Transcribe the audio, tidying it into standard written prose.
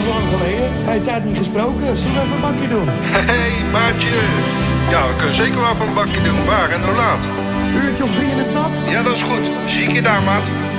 is lang geleden. Hij heeft tijd niet gesproken. Zullen we even een bakje doen? Hey, maatje. Ja, we kunnen zeker wel even een bakje doen. Waar en hoe laat? Uurtje of 3 in de stad? Ja, dat is goed. Zie ik je daar, maat.